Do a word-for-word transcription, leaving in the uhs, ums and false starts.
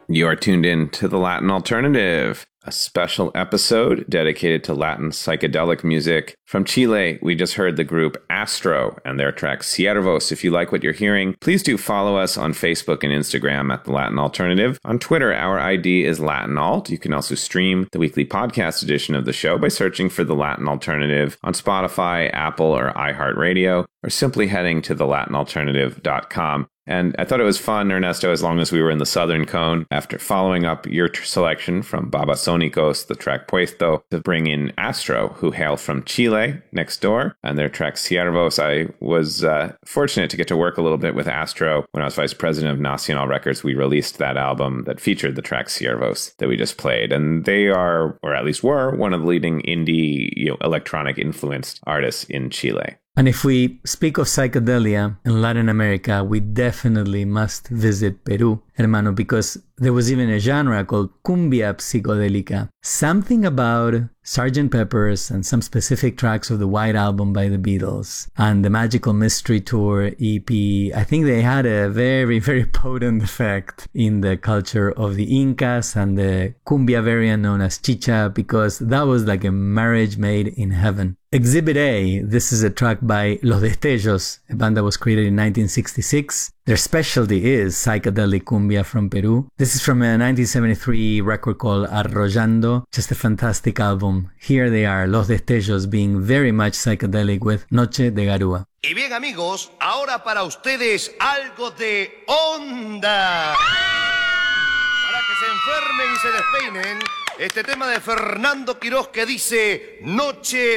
You are tuned in to The Latin Alternative, a special episode dedicated to Latin psychedelic music. From Chile, we just heard the group Astro and their track Ciervos. If you like what you're hearing, please do follow us on Facebook and Instagram at The Latin Alternative. On Twitter, our I D is Latin Alt. You can also stream the weekly podcast edition of the show by searching for The Latin Alternative on Spotify, Apple, or iHeartRadio, or simply heading to the latin alternative dot com. And I thought it was fun, Ernesto, as long as we were in the Southern Cone, after following up your t- selection from Babasónicos, the track Puesto, to bring in Astro, who hail from Chile, next door, and their track Ciervos. I was uh, fortunate to get to work a little bit with Astro. When I was vice president of Nacional Records, we released that album that featured the track Ciervos that we just played. And they are, or at least were, one of the leading indie, you know, electronic-influenced artists in Chile. And if we speak of psychedelia in Latin America, we definitely must visit Peru, hermano, because there was even a genre called cumbia psicodélica. Something about Sergeant Pepper's and some specific tracks of the White Album by the Beatles and the Magical Mystery Tour E P, I think they had a very, very potent effect in the culture of the Incas and the cumbia variant known as chicha, because that was like a marriage made in heaven. Exhibit A, this is a track by Los Destellos, a band that was created in nineteen sixty-six. Their specialty is psychedelic cumbia from Peru. This is from a nineteen seventy-three record called Arrollando, just a fantastic album. Here they are, Los Destellos, being very much psychedelic with Noche de Garúa. Y bien, amigos, ahora para ustedes algo de onda. Para que se enfermen y se despeinen, este tema de Fernando Quirós que dice Noche